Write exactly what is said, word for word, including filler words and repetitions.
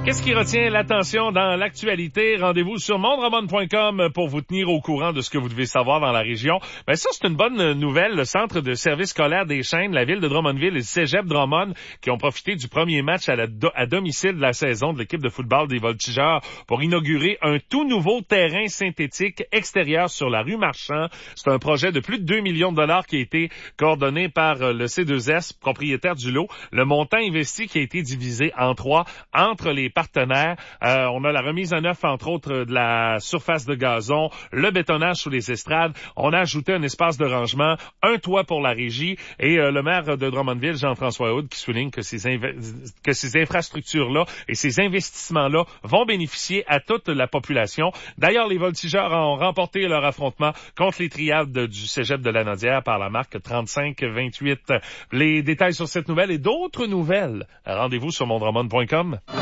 Qu'est-ce qui retient l'attention dans l'actualité? Rendez-vous sur mondroman point com pour vous tenir au courant de ce que vous devez savoir dans la région. Ben ça, c'est une bonne nouvelle. Le centre de service scolaire des Chênes, la ville de Drummondville et le cégep Drummond qui ont profité du premier match à, la do- à domicile de la saison de l'équipe de football des Voltigeurs pour inaugurer un tout nouveau terrain synthétique extérieur sur la rue Marchand. C'est un projet de plus de deux millions de dollars qui a été coordonné par le C deux S, propriétaire du lot. Le montant investi qui a été divisé en trois entre les partenaires. Euh, on a la remise à neuf, entre autres, de la surface de gazon, le bétonnage sous les estrades. On a ajouté un espace de rangement, un toit pour la régie et euh, le maire de Drummondville, Jean-François Houde, qui souligne que ces, inv- que ces infrastructures-là et ces investissements-là vont bénéficier à toute la population. D'ailleurs, les Voltigeurs ont remporté leur affrontement contre les Triades du cégep de Lanaudière par la marque trente-cinq vingt-huit. Les détails sur cette nouvelle et d'autres nouvelles, rendez-vous sur mondroman point com.